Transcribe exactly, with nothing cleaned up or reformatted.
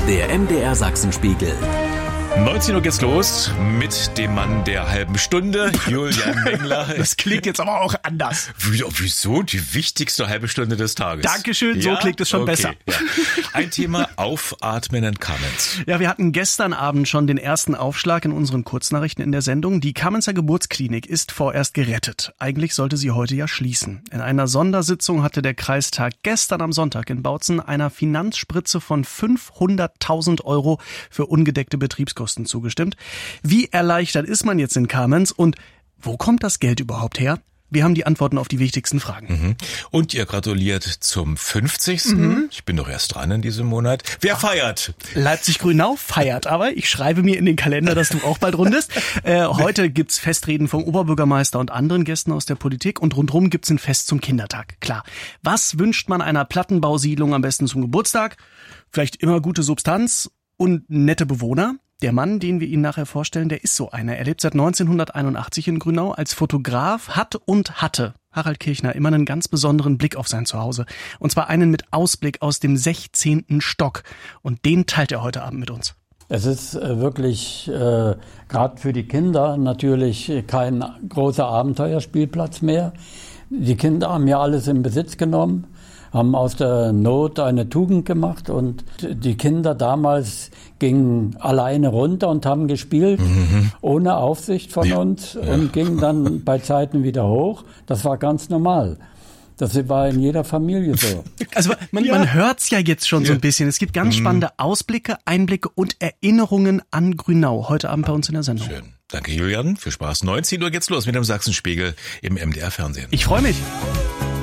Der M D R Sachsenspiegel. neunzehn Uhr geht's los mit dem Mann der halben Stunde, Julian Mengler. Das klingt jetzt aber auch anders. Wieso? Die wichtigste halbe Stunde des Tages. Dankeschön, so ja? klingt es schon okay, besser. Ja. Ein Thema: Aufatmen in Kamenz. Ja, wir hatten gestern Abend schon den ersten Aufschlag in unseren Kurznachrichten in der Sendung. Die Kamenzer Geburtsklinik ist vorerst gerettet. Eigentlich sollte sie heute ja schließen. In einer Sondersitzung hatte der Kreistag gestern am Sonntag in Bautzen einer Finanzspritze von fünfhunderttausend Euro für ungedeckte Betriebskosten zugestimmt. Wie erleichtert ist man jetzt in Kamenz und wo kommt das Geld überhaupt her? Wir haben die Antworten auf die wichtigsten Fragen. Mhm. Und ihr gratuliert zum fünfzigsten Mhm. Ich bin doch erst dran in diesem Monat. Wer Ach, feiert? Leipzig-Grünau feiert, aber ich schreibe mir in den Kalender, dass du auch bald rundest. Äh, heute gibt's Festreden vom Oberbürgermeister und anderen Gästen aus der Politik und rundherum gibt's ein Fest zum Kindertag. Klar. Was wünscht man einer Plattenbausiedlung am besten zum Geburtstag? Vielleicht immer gute Substanz und nette Bewohner. Der Mann, den wir Ihnen nachher vorstellen, der ist so einer. Er lebt seit neunzehnhunderteinundachtzig in Grünau als Fotograf, hat und hatte Harald Kirchner immer einen ganz besonderen Blick auf sein Zuhause. Und zwar einen mit Ausblick aus dem sechzehnten Stock. Und den teilt er heute Abend mit uns. Es ist äh, wirklich äh, gerade für die Kinder natürlich kein großer Abenteuerspielplatz mehr. Die Kinder haben ja alles in Besitz genommen, haben aus der Not eine Tugend gemacht und die Kinder damals gingen alleine runter und haben gespielt, mhm. ohne Aufsicht von ja. uns und ja. gingen dann bei Zeiten wieder hoch. Das war ganz normal. Das war in jeder Familie so. Also man, ja. man hört's ja jetzt schon ja. so ein bisschen. Es gibt ganz spannende Ausblicke, Einblicke und Erinnerungen an Grünau heute Abend bei uns in der Sendung. Schön. Danke, Julian. Viel Spaß. neunzehn Uhr geht's los mit dem Sachsenspiegel im M D R Fernsehen. Ich freue mich.